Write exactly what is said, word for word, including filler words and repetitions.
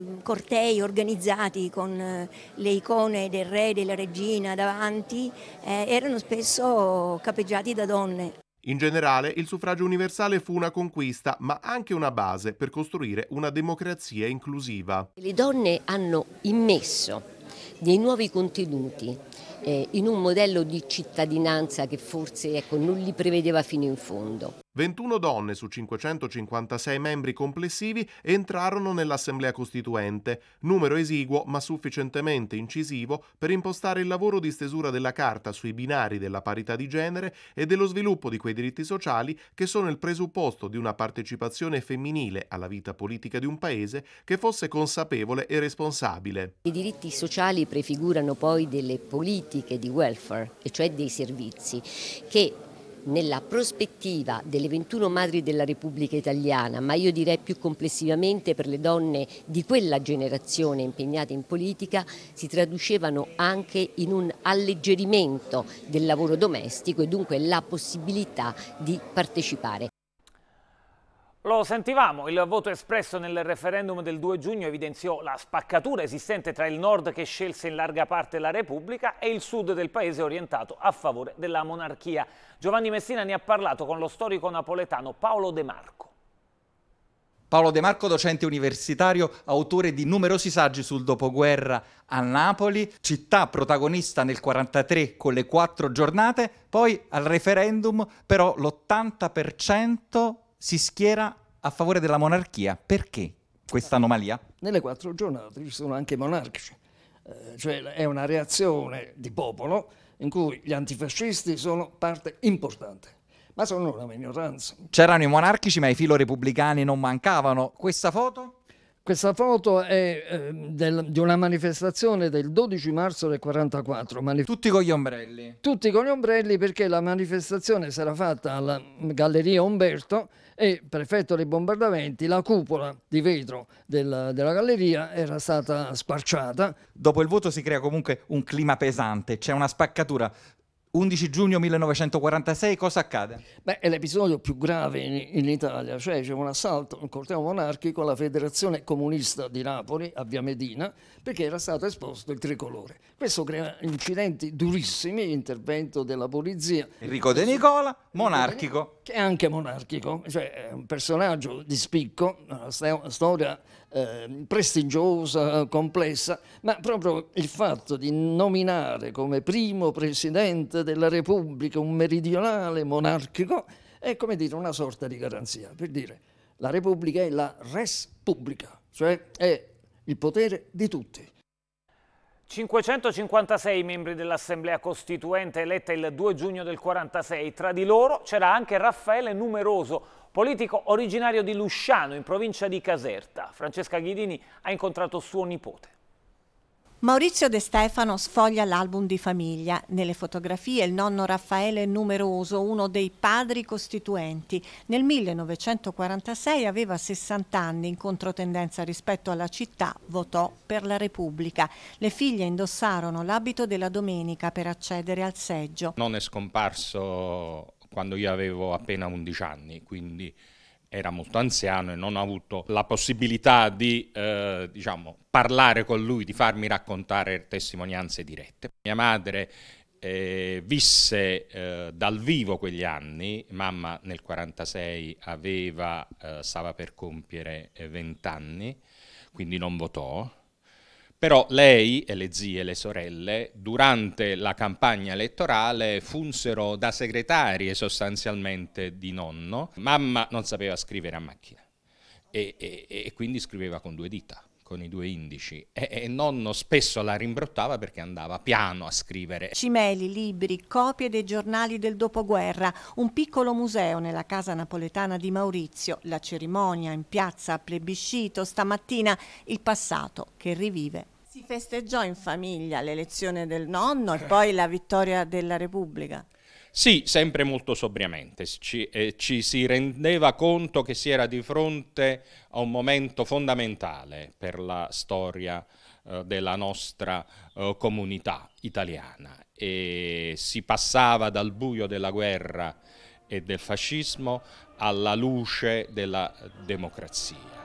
Cortei organizzati con le icone del re e della regina davanti eh, erano spesso capeggiati da donne. In generale, il suffragio universale fu una conquista, ma anche una base per costruire una democrazia inclusiva. Le donne hanno immesso dei nuovi contenuti eh, in un modello di cittadinanza che forse ecco, non li prevedeva fino in fondo. ventuno donne su cinquecentocinquantasei membri complessivi entrarono nell'Assemblea Costituente, numero esiguo ma sufficientemente incisivo per impostare il lavoro di stesura della Carta sui binari della parità di genere e dello sviluppo di quei diritti sociali che sono il presupposto di una partecipazione femminile alla vita politica di un paese che fosse consapevole e responsabile. I diritti sociali prefigurano poi delle politiche di welfare, e cioè dei servizi, che nella prospettiva delle ventuno madri della Repubblica Italiana, ma io direi più complessivamente per le donne di quella generazione impegnate in politica, si traducevano anche in un alleggerimento del lavoro domestico e dunque la possibilità di partecipare. Lo sentivamo, il voto espresso nel referendum del due giugno evidenziò la spaccatura esistente tra il nord che scelse in larga parte la Repubblica e il sud del paese orientato a favore della monarchia. Giovanni Messina ne ha parlato con lo storico napoletano Paolo De Marco. Paolo De Marco, docente universitario, autore di numerosi saggi sul dopoguerra a Napoli, città protagonista nel quarantatré con le quattro giornate, poi al referendum però l'ottanta per cento si schiera a favore della monarchia. Perché questa anomalia? Nelle quattro giornate ci sono anche monarchici, eh, cioè è una reazione di popolo in cui gli antifascisti sono parte importante, ma sono una minoranza. C'erano i monarchici, ma i filorepubblicani non mancavano. Questa foto? Questa foto è eh, del, di una manifestazione del dodici marzo del quarantaquattro. Manif- Tutti con gli ombrelli. Tutti con gli ombrelli perché la manifestazione si era fatta alla Galleria Umberto e per effetto dei bombardamenti la cupola di vetro del, della galleria era stata squarciata. Dopo il voto si crea comunque un clima pesante, c'è una spaccatura. undici giugno millenovecentoquarantasei, cosa accade? Beh, è l'episodio più grave in, in Italia, cioè c'è un assalto, un corteo monarchico alla Federazione Comunista di Napoli, a Via Medina, perché era stato esposto il tricolore. Questo crea incidenti durissimi, intervento della polizia. Enrico De Nicola, monarchico. Che è anche monarchico, cioè è un personaggio di spicco, una storia eh, prestigiosa, complessa, ma proprio il fatto di nominare come primo presidente della Repubblica un meridionale monarchico è come dire una sorta di garanzia, per dire la Repubblica è la res publica, cioè è il potere di tutti. cinquecentocinquantasei membri dell'Assemblea Costituente eletta il due giugno del quarantasei, tra di loro c'era anche Raffaele Numeroso, politico originario di Lusciano in provincia di Caserta. Francesca Ghidini ha incontrato suo nipote. Maurizio De Stefano sfoglia l'album di famiglia. Nelle fotografie il nonno Raffaele Numeroso, uno dei padri costituenti. Nel millenovecentoquarantasei aveva sessanta anni, in controtendenza rispetto alla città, votò per la Repubblica. Le figlie indossarono l'abito della domenica per accedere al seggio. Non è scomparso quando io avevo appena undici anni, quindi era molto anziano e non ho avuto la possibilità di eh, diciamo, parlare con lui, di farmi raccontare testimonianze dirette. Mia madre eh, visse eh, dal vivo quegli anni, mamma nel quarantasei aveva, eh, stava per compiere venti anni, quindi non votò. Però lei e le zie e le sorelle durante la campagna elettorale funsero da segretarie sostanzialmente di nonno. Mamma non sapeva scrivere a macchina e, e, e quindi scriveva con due dita, con i due indici e, e nonno spesso la rimbrottava perché andava piano a scrivere. Cimeli, libri, copie dei giornali del dopoguerra, un piccolo museo nella casa napoletana di Maurizio, la cerimonia in piazza a plebiscito, stamattina il passato che rivive. Si festeggiò in famiglia l'elezione del nonno e poi la vittoria della Repubblica. Sì, sempre molto sobriamente, ci, eh, ci si rendeva conto che si era di fronte a un momento fondamentale per la storia eh, della nostra eh, comunità italiana e si passava dal buio della guerra e del fascismo alla luce della democrazia.